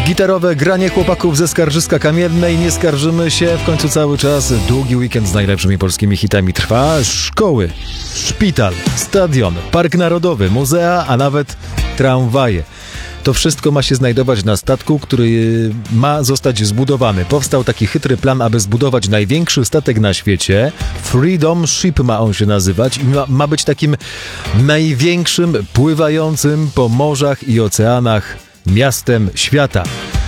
Gitarowe granie chłopaków ze Skarżyska Kamiennej. Nie skarżymy się, w końcu cały czas długi weekend z najlepszymi polskimi hitami trwa. Szkoły, szpital, stadion, park narodowy, muzea, a nawet tramwaje. To wszystko ma się znajdować na statku, który ma zostać zbudowany. Powstał taki chytry plan, aby zbudować największy statek na świecie. Freedom Ship ma on się nazywać i ma być takim największym pływającym po morzach i oceanach miastem świata.